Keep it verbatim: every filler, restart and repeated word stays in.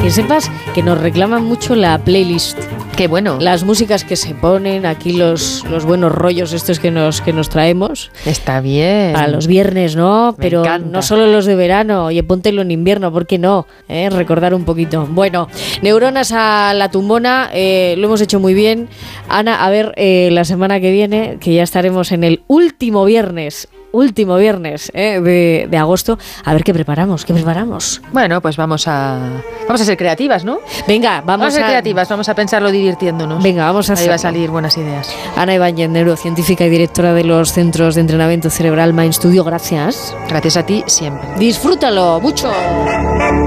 Que sepas que nos reclaman mucho la playlist. Qué bueno. Las músicas que se ponen, aquí los, los buenos rollos estos que nos, que nos traemos. Está bien. Para los viernes, ¿no? Me Pero encanta. no solo los de verano. Oye, póntelo en invierno, ¿por qué no? ¿Eh? Recordar un poquito. Bueno, Neuronas a la tumbona, eh, lo hemos hecho muy bien. Ana, a ver, eh, la semana que viene, que ya estaremos en el último viernes. Último viernes eh, de, de agosto. A ver qué preparamos, qué preparamos. Bueno, pues vamos a vamos a ser creativas, ¿no? Venga, vamos, Vamos a ser a creativas, vamos a pensarlo divirtiéndonos. Venga, vamos a Ahí hacerlo. va a salir buenas ideas. Ana Ibáñez, neurocientífica y directora de los Centros de Entrenamiento Cerebral Mind Studio, gracias. Gracias a ti siempre. Disfrútalo mucho.